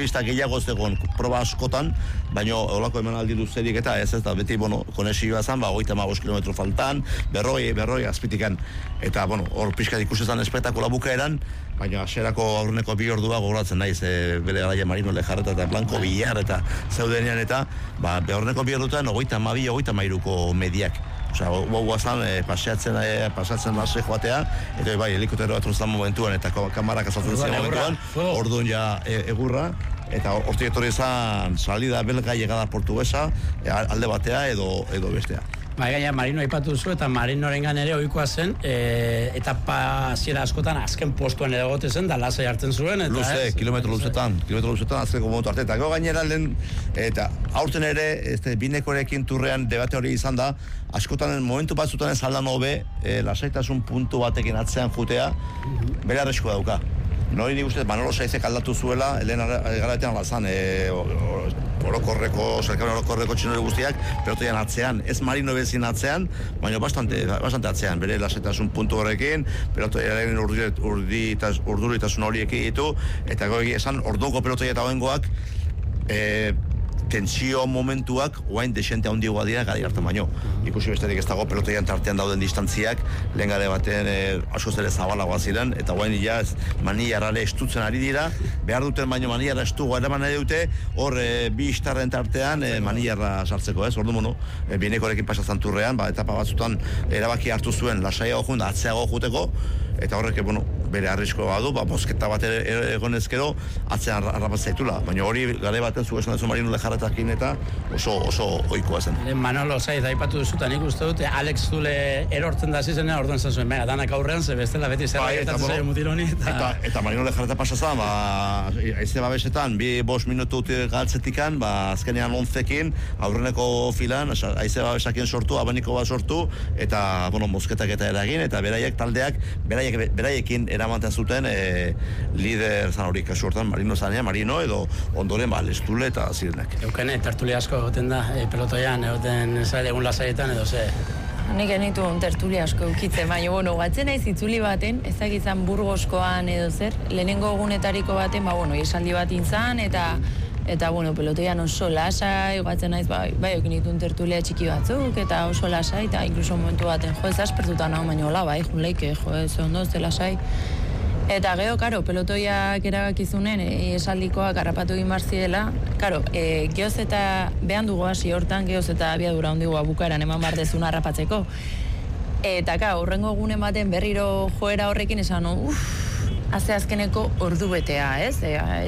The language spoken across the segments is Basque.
turista gehiago zegoen proba askotan, baina olako emanaldi luzerik eta ez da beti, konexioa zan, 35 kilometro faltan, berroi azpitikan. Eta, hor pixka ikusezan espektakula bukaeran, baina aserako aurreneko 2 ordua gogoratzen naiz, bere garaia Marino Lejarreta eta Blanco Villar eta zeudenean eta, aurreneko 2 ordutan 32-33ko mediak. Osea, guazan pasatzen lase joatea, eta helikoptero bat zan momentuan, eta kamarak azatzen zen momentuan, orduan ja egurra, eta hortik etorri izan salida belga llegada portuguesa, alde batea edo bestea. Gaina Marino aipatu duzu eta Marinorengan ere ohikoa zen, etapa hasiera askotan azken postuan egote zen da lasai hartzen zuen eta luze, kilometro luzetan azkeneko momentu arte. Eta gainera lehen eta aurten ere binekorekin turrean debate hori izan da, askotan momentu batzutan ez aldan hobe lasaitasun puntu batekin atzean jutea, bere arreskoa dauka. Nori nik uste Manolo Saizek aldatu zuela, helen garaetean alazan, zerkaben orokorreko txinori guztiak, pelotoian atzean, ez Marino bezin atzean, baina bastante atzean, bere lasaitasun puntu horrekin, pelotoiaren urduritasun horiekin ditu, eta gogi esan, orduko pelotoia eta hoengoak, tensio momentuak oain desente handiagoa dira gari hartan baino. Ikusi besterik ez dago pelotoian tartean dauden distantziak, lehen gare batean askoz ere zabalagoa ziren, eta oain ja maniarrale estutzen ari dira, behar duten baino maniarra estugoa eraman nahi dute, hor bi istarren tartean maniarra sartzeko, ez? Ordu binekorekin pasatzen turrean, etapa batzutan erabaki hartu zuen lasaiago jun, atzeago juteko, eta horrek, bere arriskoa badu, bosketa bat egonezkero atzean harrapatzea zaitula, baina hori gare baten zuesan dezu Marino Lejarretakin eta oso ohikoa zen. Manolo Saiz aipatu duzutan nik uste dut, Alex Zule erortzen da zizena, orduan zen zuen, danak aurrean, ze bestela beti zer egitatzen zaio mutiloni. Eta Marino Lejarreta pasazan, aize babesetan, 5 minutu galtzetikan, azkenean 11ekin, aurreneko filan, aize babesakien sortu, abaniko bat sortu, eta, mosketak eta eragin, eta beraiek taldeak, beraiekin eramaten zuten lider zan hori kasu hortan Marino edo ondoren Lestule eta zirenak. Eukene, tertulia asko egoten da, pelotoian egoten egun lasaietan edo ze? Nik enitu tertulia asko eukitzen, baina, gatzen naiz itzuli baten, ezagizan Burgoskoan edo zer, lehenengo egunetariko baten, esaldi bat intzan, eta pelotoian oso lasai, gatzen naiz, eukin ditun tertulia txiki batzuk, eta oso lasai, eta inkluso momentu baten, ez aspertuta nago, baina hola, jun leike, ez ondo, ez lasai. Eta gero, pelotoiak erabakizunen, esaldikoak harrapatu egin barziela, geoz eta behan dugu hasi hortan, geoz eta abiadura hondigoa bukaeran eman bardezun harrapatzeko. Eta, horrengo egunen baten berriro joera horrekin esan, azkeneko ordu betea, ez?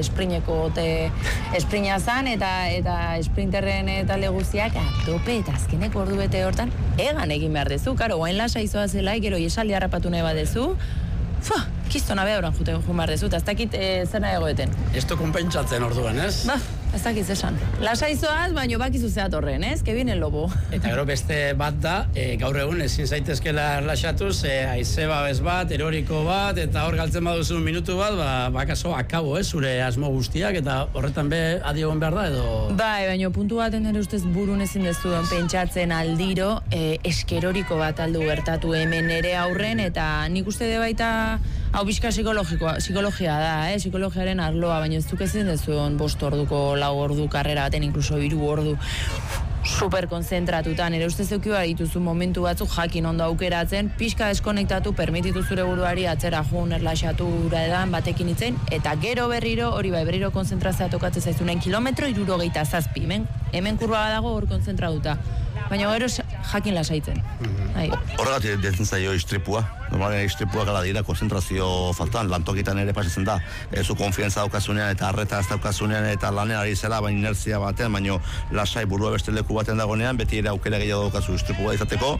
Esprina zan eta esprinterren talde guztiak tope eta azkeneko ordu bete hortan egan egin behar dezu. Oain lasa izoa zela, gero esaldi harrapatu nahi badezu, kistona behar juten behar dezu, eta ez dakit zer nahi egoeten. Ez du konpentsatzen orduan, ez? Ez dakit zesan. Lasa izoaz, baino bakizu zeat horren, ez? Que viene el lobo. Eta gero beste bat da, gaur egun ezin zaitezkela erlaxatuz, aize babes bat, eroriko bat, eta hor galtzen baduzu minutu bat, bakaso akabo, zure asmo guztiak, eta horretan adiogon behar da, edo? Baina puntu baten ere ustez burun ezin dezu pentsatzen aldiro, eskeroriko bat aldu gertatu hemen ere aurren, eta nik uste de baita hau bizka psikologia da, psikologiaren arloa, baina ez duk ezin dezu 5 orduko 4 ordu karrera baten, inkluso 3 ordu super konzentratutan, ere uste zeuki dituzu momentu batzuk jakin ondo aukeratzen, pixka deskonektatu, permititu zure buruari atzera jun, erlaxatu edan batekin itzen, eta gero berriro, berriro konzentrazioa tokatzen zaizunen kilometro 67, hemen kurba dago hor konzentratuta, baina gero jakin lasaitzen. Horregatik detzen zaio istripua, normalen istripua gala dira konzentrazio faltan, lantokitan ere pasatzen da, zu konfiantza daukasunean eta arreta ez daukasunean eta lanen ari zela, baina inertzia batean, baina lasai burua beste leku batean dagoenean, beti ere aukera gehiago daukazu istripua izateko,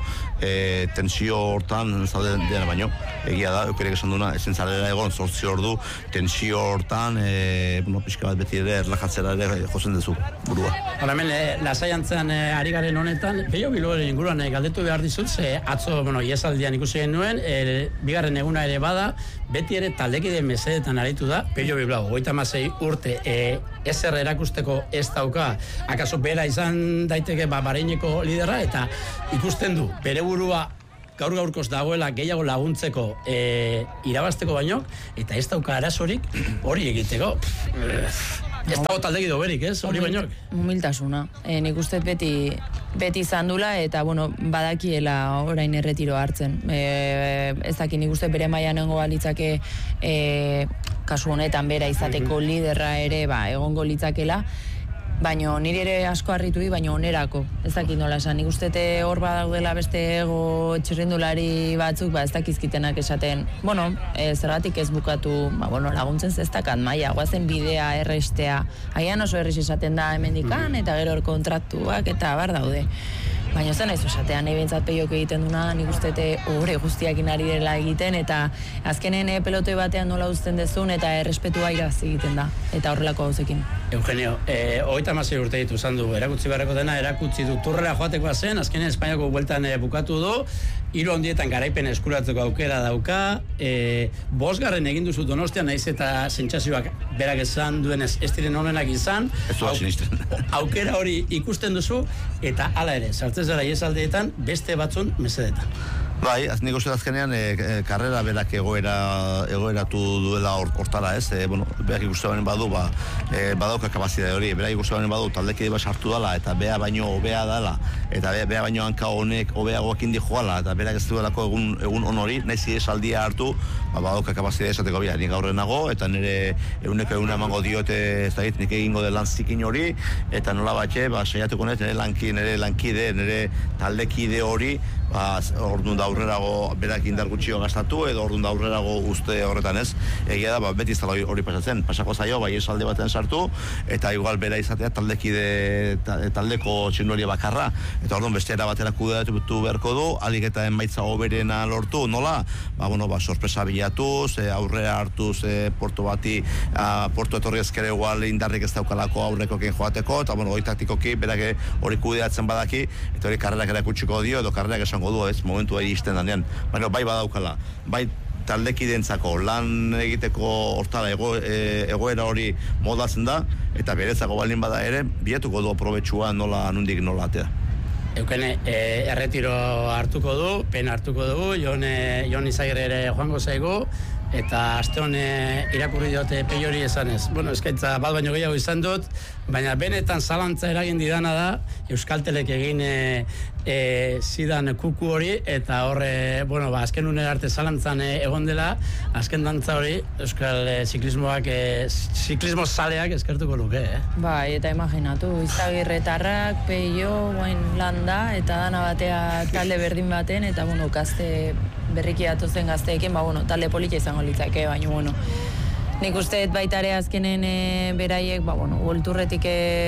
tensio hortan zauden dena baino, egia da, eukerek esan duna, ezin zarela egon 8 ordu, tensio hortan, pixka bat beti ere erlajatzera ere jozen dezu burua. Hemen, lasai antzean ari garen honetan, Pello Bilbaoren inguruan galdetu behar dizut, atzo, iesaldian ikusi genuen, bigarren eguna ere bada, beti ere taldekide mesedetan aritu da, Pello Bilbao, 36 urte, ezer erakusteko ez dauka, akaso bera izan daiteke Bahraineko liderra, eta ikusten du, bere burua gaur-gaurkoz dagoela gehiago laguntzeko irabazteko baino, eta ez dauka arazorik hori egiteko. Ez dago taldeki doberik, ez? Hori baino. Humiltasuna. Nik uste beti izan dula, eta, bueno, badakiela orain erretiro hartzen. Ez dakit nik uste bere mailan nengo balitzake kasu honetan bera izateko liderra ere, egongo litzakela, baina niri ere asko harritu baina onerako. Ez dakit nola esan, nik uste hor badaudela beste ego txirrindulari batzuk, ez dakizkitenak esaten, zergatik ez bukatu, laguntzen zestakat maia, guazen bidea errestea, haian oso errez esaten da hemendikan, eta gero hor kontraktuak, eta bar daude. Baina zen ez esatean, nahi behintzat peiok egiten duna, nik uste horre guztiakin ari dela egiten, eta azkenen pelotoi batean nola uzten dezun, eta errespetua irazi egiten da, eta horrelako gauzekin. Eugenio, 36 urte ditu zan du, erakutsi beharreko dena, erakutsi du turrera joatekoa zen, azkenen Espainiako bueltan bukatu du, 3 handietan garaipen eskuratzeko aukera dauka, 5. egin duzu Donostian, naiz eta sentsazioak berak esan duenez ez diren honenak izan, aukera hori ikusten duzu, eta hala ere, sartzen zara iesaldeetan, beste batzun mesedetan. Bai, nik uste azkenean karrera berak egoeratu duela hortara, ez? Berak ikusten badu, badauka kapazidade hori, berak ikusten badu taldekide bat sartu dela, eta bea baino hobea dela, eta bea baino hanka honek hobeagoak indi joala, eta berak ez duelako egun on hori, nahi esaldia hartu, badauka kapazidade esateko bia, nik aurre nago, eta nire eguneko emango diote, ez da nik egingo de lan zikin hori, eta nola batxe, saiatuko nire lankide, nire taldekide hori, orduan da aurrerago berak indar gutxio gastatu, edo orduan da aurrerago uste horretan ez, egia da, beti ez da hori pasatzen, pasako zaio, esalde baten sartu, eta igual bera izatea taldeko txindoria bakarra, eta orduan beste era batera kudeatu beharko du, alik eta emaitza hoberena lortu, nola? Sorpresa bilatuz, aurrera hartuz portu bati, portu etorri ezkere igual indarrik ez daukalako aurrekokin joateko, eta hori taktikoki berak hori kudeatzen badaki, eta hori karrerak erakutsiko dio, edo karrerak esango du, ez, momentu iristen danean, baina bai badaukala, bai taldekidentzako lan egiteko hortara egoera hori moldatzen da, eta berezako baldin bada ere, bilatuko du aprobetxua nundik nola atea. Eukene, erretiro hartuko du, pena hartuko dugu, Jon Izagirre ere joango zaigu, eta aste hone irakurri diote peiori esanez. Eskaintza bat baino gehiago izan dut, baina benetan zalantza eragin didana da, Euskaltelek egin zidan kuku hori, eta horre, azken unera arte zalantzan egon dela, azken dantza hori, Euskal ziklismo zaleak eskertuko luke, Bai, eta imaginatu, Izagirretarrak, peio, guain landa, eta dana batea talde berdin baten, eta gazte berriki datozen gazteekin, talde politia izango litzake, baina, nik uste baitare azkenen beraiek, golturretik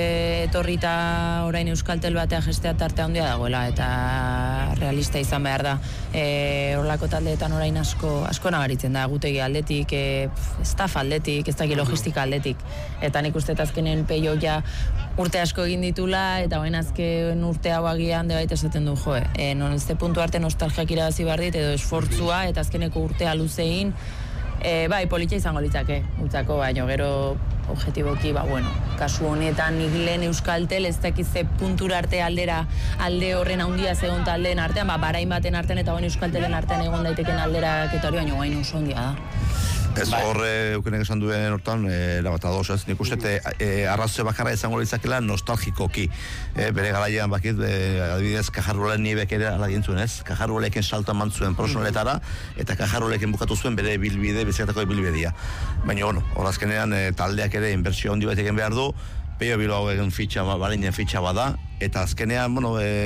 etorrita orain Euskaltel batea gestea tarte handia dagoela, eta realista izan behar da. Horlako taldeetan orain asko nabaritzen da, gutegi aldetik, staff aldetik, ez daki logistika aldetik. Eta nik uste azkenen peio ja urte asko egin ditula, eta orain azken urte hau agian debait esaten du, non ez puntu arte nostalgiak irabazi behar dit, edo esfortzua, eta azkeneko urtea luzein, bai, politia izango litzake, utzako, baina gero objetiboki, kasu honetan nik lehen Euskaltel, ez dakize puntura arte alde horren handia zegoen taldeen artean, barain baten artean eta Euskaltelen artean egon daiteken alderak eta hori, baina gain oso handia da. Ez horre eukenek esan duen hortan, bat ados, ez nik uste arrazio bakarra izango litzakela nostalgikoki. Bere garaian bakit, adibidez, Kajarrolen nibek ere ala gintzuen, ez? Kajarroleken salta mantzuen personaletara, eta Kajarroleken bukatu zuen bere bilbide, bizikatako bilbideia. Baina, horazkenean taldeak ere inbertsio handi bat egin behar du, Peio Bilbao egin balinen fitxa bada, eta azkenean,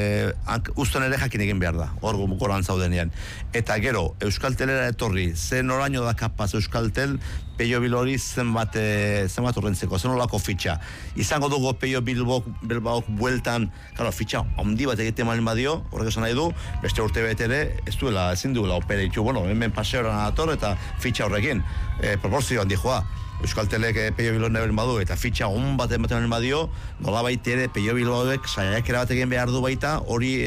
usten ere jakin egin behar da, hor goran zaudenean. Eta gero, Euskaltelera etorri, zen oraino da kapaz Euskaltel, Peio Bilbori zenbat horrentzeko, zen olako fitxa. Izango dugu Peio Bilbaok bueltan, fitxa handi bat egiten malin badio, horrek esan nahi du, beste urte betere, ezin duela opereitu, hemen paseoran ator eta fitxa horrekin, proporzio handi joa. Euskaltelek Peio Bilbao neberen badu eta fitxa hon bat ematen badio, nola baita ere Peio Bilbaoek saiakera bat egin behar du baita, horri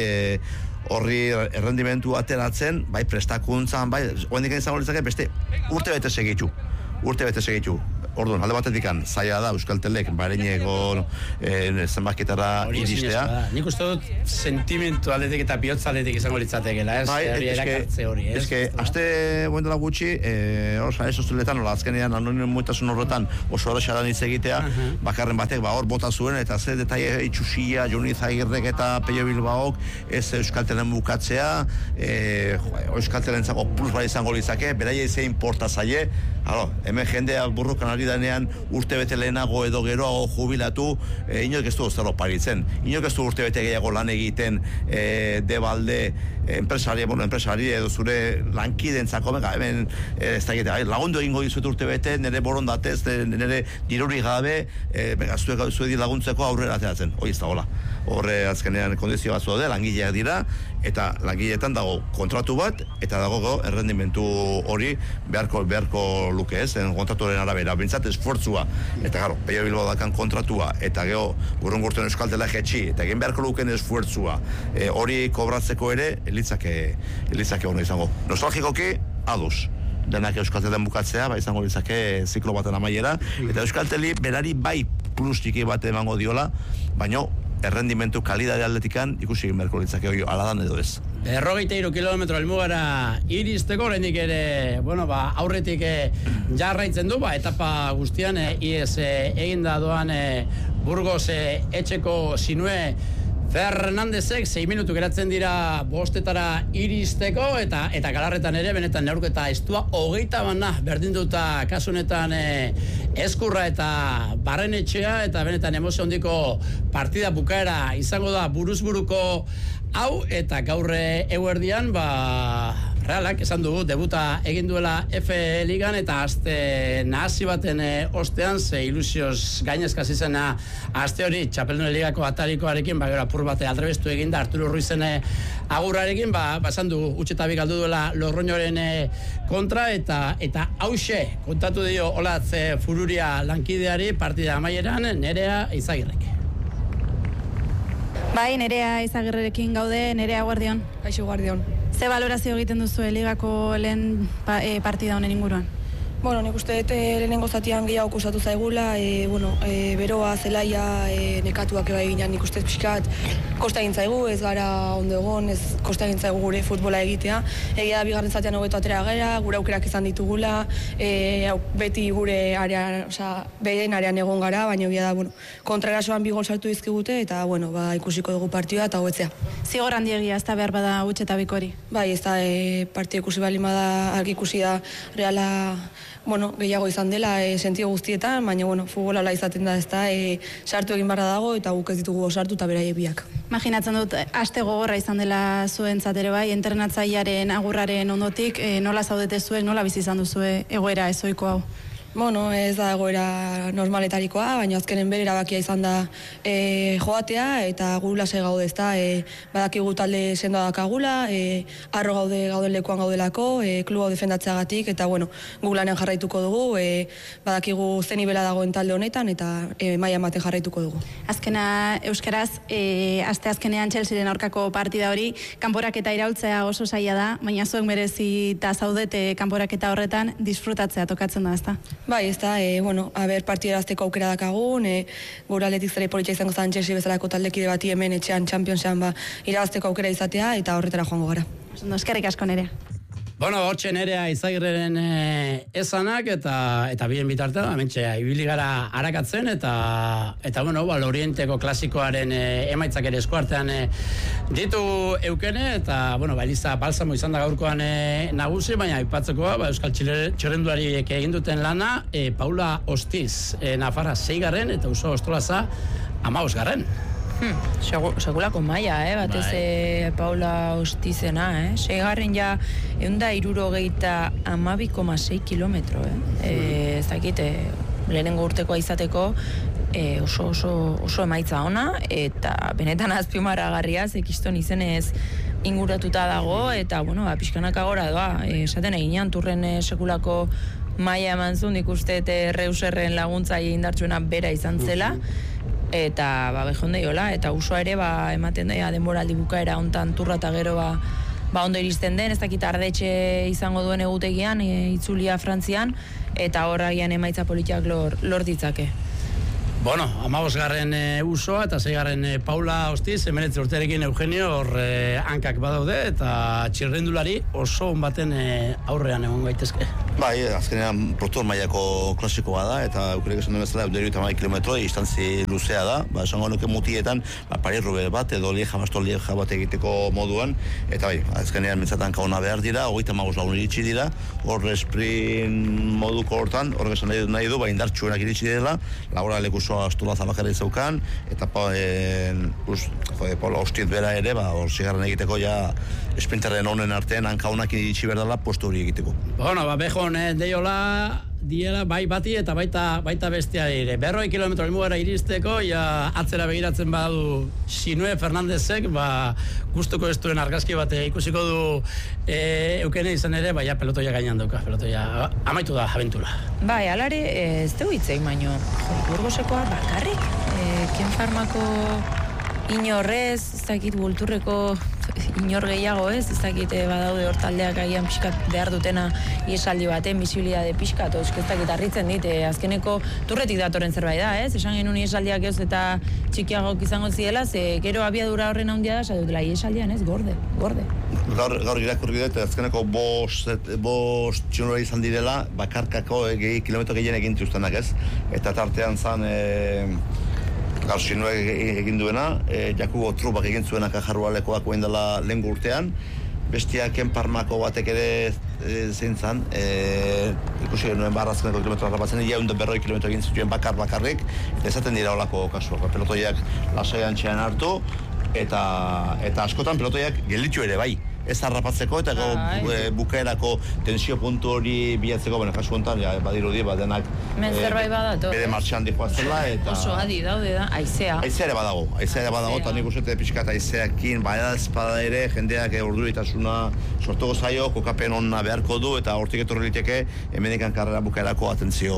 errendimentu ateratzen, bai prestakuntzan, bai, oendik izango litzake beste urte bete segitu. Orduan, alde batetikan, zaila da Euskaltelek Bareneko zenbaketara iristea. Nik uste dut sentimentu aldetik eta bihotz aldetik izango litzatekela, erakartze hori. Aste buen dela gutxi, eso zuletan, azkenean anonimotasun horretan oso horrexaran hitz egitea, bakarren batek, hor bota zuen, eta ze detaile itxusia, Joni Zagirrek eta Pello Bilbaok, ez Euskaltelen bukatzea, Euskaltelentzako plus bai izango litzake, beraia zein porta zaie, hemen jendea burrukan ari danean urte bete lehenago edo geroago jubilatu, inok ez du zero paritzen, inok ez du urte bete gehiago lan egiten debalde enpresari edo zure lankidentzako, hemen ez da egite, lagundu egingo dizuet urte bete, nire borondatez, nire diruri gabe, zuedi laguntzeko aurrera ateratzen, hori ez da hola. Horre azkenean kondizio batzu daude, langileak dira, eta langileetan dago kontratu bat, eta dago errendimentu hori beharko luke ez, kontratuaren arabera, bintzat esfortzua, eta gero, Pello Bilbao dakan kontratua, eta gero, Urrungurten Euskaltela jetxi, eta egin beharko luken esfortzua, hori kobratzeko ere, elitzake hona izango. Nostalgikoki, aduz. Denak Euskaltelen bukatzea, izango litzake ziklo baten amaiera, eta Euskalteli berari bai plus txiki bat emango diola, baino errendimentu kalidade aldetikan ikusi egin beharko litzake hori aladan edo ez. 43 kilometro helmugara iristeko, oraindik ere, aurretik jarraitzen du, etapa guztian ies eginda doan Burgos etxeko Sinue Fernandezek 6 minutu geratzen dira bostetara iristeko, eta Galarretan ere benetan neurketa estua 20 berdinduta kasunetan Eskurra eta Barrenetxea, eta benetan emozio handiko partida bukaera izango da buruzburuko hau, eta gaur eguerdian Realak esan dugu debuta egin duela F Ligan, eta aste nahasi baten ostean, ze ilusioz gainezka zizena aste hori Txapeldunen Ligako atarikoarekin, gero apur bate aldrebestu eginda Arturo Ruizen agurrarekin, esan dugu utxetabik galdu duela Lorroñoren kontra, eta hause kontatu dio Olatz Fururia lankideari partida amaieran Nerea Izagirrek. Bai, Nerea Izagirrerekin gaude. Nerea, guardion. Kaixo, guardion. Ze valorazio egiten duzu ligako lehen partida honen inguruan? Nik uste dut lehenengo zatian gehiago kostatu zaigula, beroa, zelaia, nekatuak bai ginen, nik uste pixkat kosta egin zaigu, ez gara ondo egon, ez kosta egin zaigu gure futbola egitea. Egia da bigarren zatean hobeto atera gara, gure aukerak izan ditugula, beti gure arean, behen arean egon gara, baina egia da, kontraerasoan bi gol sartu dizkigute, eta, ikusiko dugu partioa eta hobetzea. Zigor handiegia, ez da behar bada utxetabik hori? Bai, ez da, partio ikusi bali bada, argi ikusi da, Reala gehiago izan dela sentio guztietan, baina futbola izaten da, ez da, sartu egin barra dago, eta guk ez ditugu sartu eta beraiek biak. Imaginatzen dut, aste gogorra izan dela zuentzat ere bai, entrenatzailearen agurraren ondotik, nola zaudete zuek, nola bizi izan duzue egoera ezoiko hau? Ez da egoera normaletarikoa, baina azkenen bere erabakia izan da joatea, eta gu lase gaude, ez da, badakigu talde sendoa dakagula, arro gauden lekuan gaudelako, kluba defendatzeagatik, eta gu lanean jarraituko dugu, badakigu zen nibela dagoen talde honetan, eta maila ematen jarraituko dugu. Azkena euskaraz, aste azkenean Chelsearen aurkako partida hori, kanporaketa iraultzea oso zaila da, baina zuek merezita zaudete kanporaketa horretan disfrutatzea tokatzen da, ez da? Bai, ez da, partida erazteko aukera dakagun, gure aldetik zere politxa izango zan Chelsea bezalako taldekide bati hemen etxean Championsean irabazteko aukera izatea, eta horretara joango gara. Eskerrik asko, Nerea. Hortxe Nerea Izagirreren esanak, eta bien bitartean, hementxe, ibili gara arakatzen, eta Lorienteko klasikoaren emaitzak ere eskuartean ditu eukene, eta, Eliza Balsamo izan da gaurkoan nagusi, baina aipatzekoa, Euskal Txirrendulariek egin duten lana, Paula Ostiz, Nafarra 6. eta Uso Ostolaza 15. Segulako maia, batez Paula Ostizena, 6. ja 162,6 kilometro, ez dakit, lehenengo urtekoa izateko oso emaitza ona, eta benetan azpimarragarria, zekiston izenez inguratuta dago, eta, pixkanaka gora doa, esaten eginean, turren sekulako maia eman zuen, ikuste Reuserren laguntzaile indartsuena bera izan zela, eta bejonde jola, eta Usoa ere ematen da denboraldi bukaera hontan turra eta gero ondo iristen den, ez dakit Ardetxe izango duen egutegian, itzulia Frantzian, eta horragian emaitza politiak lor ditzake. Bueno, 15garren Usoa eta 6garren Paula Ostiz, 19 urterekin Eugenio hor hankak badaude eta txirrendulari oso on baten aurrean egon gaitezke. Bai, azkenean protor mailako klasikoa da eta aukerek esan duen bezala 110 kilometro distantzi luzea da. Esango nuke mutietan Paris-Roubaix bat edo Lieja bat egiteko moduan eta bai, azkenean mentzatan kauna behar dira, 35 lagun iritsi dira. Hor sprint moduko hortan, horrek esan nahi du, indartsuenak iritsi dela, Laura Lekusoa Astola Zabakarri zeukan, eta Paula Ostiz bera ere, hor zigarren egiteko ja esprinterren honen artean hankaunak iritsi berdala postu hori egiteko. Bueno, bejon, deiola diela bai bati eta baita bestia ere. 100 kilometro helmugara iristeko, ja atzera begiratzen badu Sinue Fernandezek, gustuko ez duen argazki bat ikusiko du Eukene izan ere, ja pelotoia gainean dauka, pelotoia amaitu da abentura. Bai, alare, ez dugu hitzein baino, Burgosekoa bakarrik, Ken Farmako inorrez, ez dakit Bulturreko inor gehiago ez dakit badaude hor taldeak agian pixkat behar dutena iesaldi baten, bisibilidade pixkat, ez dakit harritzen dit, azkeneko turretik datorren zerbait da, ez? Esan genuen iesaldiak ez eta txikiagok izango ziela, ze gero abiadura horren handia da, sadutela iesaldian ez, gorde. Gaur irakurri dut, azkeneko bost txunora izan direla, bakarkako kilometro gehien egin zuztenak ez, eta tartean zan gaur Sinuek egin duena, Jakubo Trubak egin zuena Kajarrualekoak oen dela lehen urtean, bestiak Parmako batek ere zein zan, ikusi genuen barrazkeneko kilometro harrapatzen, ja 140 kilometro egin zituen bakarrik, eta ezaten dira olako kasuak, pelotoiak lasaian txean hartu, eta askotan pelotoiak gelditu ere bai. Ez harrapatzeko eta bukaerako tensio puntu hori bilatzeko, kasu honetan, badirudi, denak bere martxan dihoazela eta... Oso adi daude da, aizea. Aizea ere badago, eta nik uste pixkat aizeakin, espada ere, jendeak urduritasuna sortuko zaio, kokapen onna beharko du, eta hortik etorri liteke, hemendikan karrera bukaerako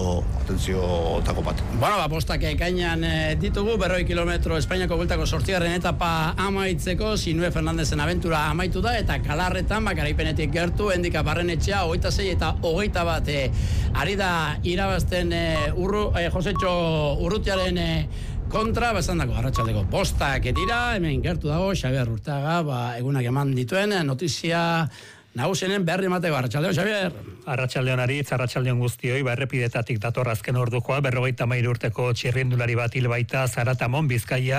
atentzio tako bat. Bueno, postak ekainan ditugu, 100 kilometro Espainiako bueltako 8. etapa amaitzeko, Sinue Fernandezen abentura amaitu da, eta Galarretan, garaipenetik gertu, Endika Barrenetxea, 26 eta 21 ari da irabazten Josetxo Urrutiaren kontra, bezandako arratsaldeko bostak dira, hemen gertu dago, Xabier Urtaga, egunak eman dituen, notizia nagusenen berri emateko. Arratsaldeon, Xabier. Arratsaldeon Aritz, arratsaldeon guztioi, errepidetatik dator azken ordukoa, 53 urteko txirrindulari bat hil baita Zaratamon, Bizkaia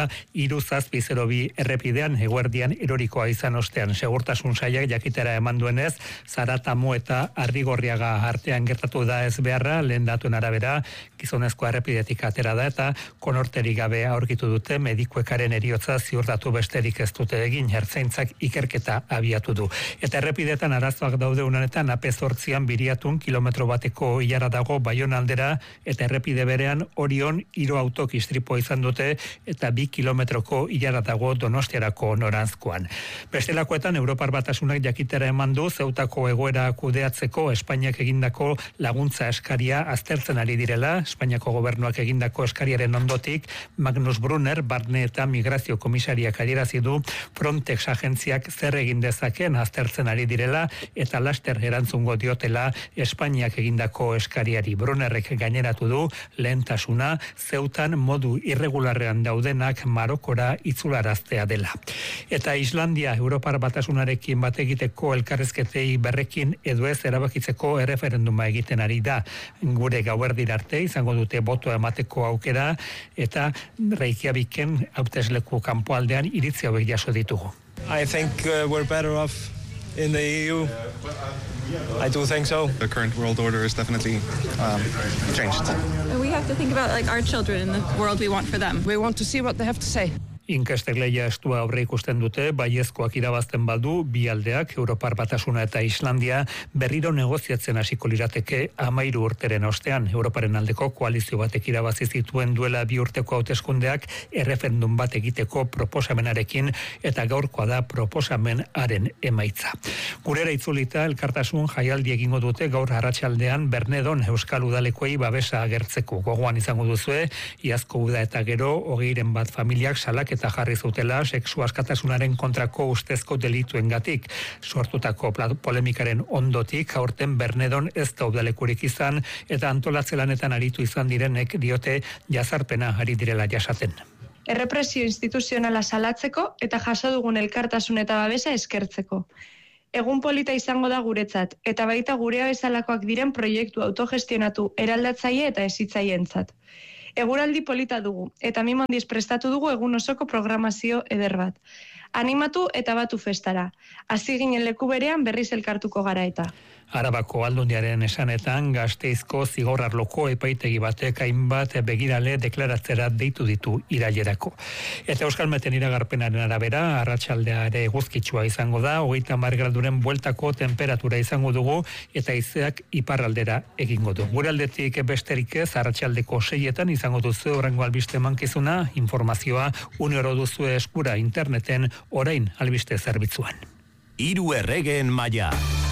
3702 errepidean, eguerdian erorikoa izan ostean. Segurtasun sailak jakitera eman duenez, Zaratamo eta Arrigorriaga artean gertatu da ez beharra, lehen datuen arabera, gizonezkoa errepidetik atera da eta konorterik gabe aurkitu dute, medikuekaren eriotza ziurtatu besterik ez dute egin, ertzaintzak ikerketa abiatu du. Eta errepidetan arazoak daude unanetan, AP8an Biriatun kilometro bateko ilara dago Baiona aldera, eta errepide berean Orion 3 autok istripoa izan dute, eta 2 kilometroko ilara dago Donostiarako noranzkoan. Bestelakoetan Europar Batasunak jakitera eman du Zeutako egoera kudeatzeko Espainiak egindako laguntza eskaria aztertzen ari direla. Espainiako gobernuak egindako eskariaren ondotik Magnus Brunner, Barne eta Migrazio Komisariak adierazi du Frontex agentziak zer egin dezakeen aztertzen ari direla eta laster erantzungo diotela Espainiak egindako eskariari. Brunnerrek gaineratu du lehentasuna Zeutan modu irregularrean daudenak Marokora itzularaztea dela. Eta Islandia Europar Batasunarekin bat egiteko elkarrezketei berrekin edo ez erabakitzeko erreferenduma egiten ari da. Gure gauerdira arte izango dute botoa emateko aukera eta Reykjaviken hautesleku kanpoaldean iritzi hauek jaso ditugu. I think we're better off in the EU. I do think so. The current world order is definitely changed. We have to think about our children and the world we want for them. We want to see what they have to say. Inkestek lehia estua aurre ikusten dute, baiezkoak irabazten badu, bi aldeak, Europar Batasuna eta Islandia, berriro negoziatzen hasiko lirateke 13 urteren ostean. Europaren aldeko koalizio batek irabazi zituen duela 2 urteko hauteskundeak erreferendum bat egiteko proposamenarekin, eta gaurkoa da proposamenaren emaitza. Gurera itzulita, elkartasun jaialdi egingo dute gaur arratsaldean Bernedon Euskal Udalekoei babesa agertzeko. Gogoan izango duzue, iazko uda eta gero 21 familiak salak salaketa jarri zutela sexu askatasunaren kontrako ustezko delituengatik. Sortutako polemikaren ondotik aurten Bernedon ez da udalekurik izan eta antolatzelanetan aritu izan direnek diote jazarpena ari direla jasaten. Errepresio instituzionala salatzeko eta jaso dugun elkartasun eta babesa eskertzeko. Egun polita izango da guretzat, eta baita gurea bezalakoak diren proiektu autogestionatu eraldatzaile eta hezitzaientzat. Eguraldi polita dugu, eta mimondiz prestatu dugu egun osoko programazio eder bat. Animatu eta batu festara. Hasi ginen leku berean berriz elkartuko gara eta. Arabako Aldundiaren esanetan Gasteizko zigor-arloko epaitegi batek hainbat begirale deklaratzera deitu ditu irailerako. Eta Euskal Meten iragarpenaren arabera, arratsaldea ere eguzkitsua izango da, 30 graduren bueltako temperatura izango dugu eta haizeak iparraldera egingo du. Gure aldetik besterik ez, arratsaldeko 6etan izango duzu horrengo albiste emankizuna, informazioa unero duzu eskura interneten orain albiste zerbitzuan. 3 erregeen maila.